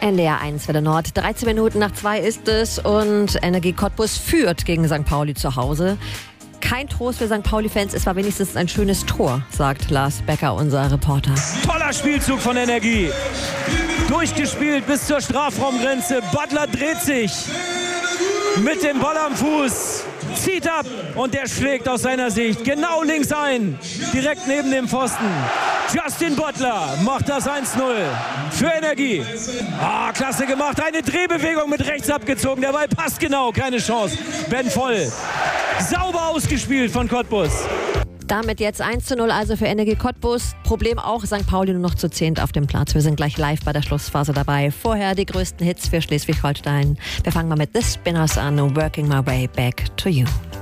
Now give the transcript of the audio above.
NDR 1 Welle Nord. 13 Minuten nach 2 ist es und Energie Cottbus führt gegen St. Pauli zu Hause. Kein Trost für St. Pauli-Fans, es war wenigstens ein schönes Tor, sagt Lars Becker, unser Reporter. Toller Spielzug von Energie. Durchgespielt bis zur Strafraumgrenze. Butler dreht sich mit dem Ball am Fuß, zieht ab und der schlägt aus seiner Sicht genau links ein, direkt neben dem Pfosten. Justin Butler macht das 1-0 für Energie. Klasse gemacht, eine Drehbewegung mit rechts abgezogen, der Ball passt genau, keine Chance. Ben Voll, sauber ausgespielt von Cottbus. Damit jetzt 1-0 also für Energie Cottbus. Problem auch, St. Pauli nur noch zu 10 auf dem Platz. Wir sind gleich live bei der Schlussphase dabei. Vorher die größten Hits für Schleswig-Holstein. Wir fangen mal mit The Spinners an, Working My Way Back to You.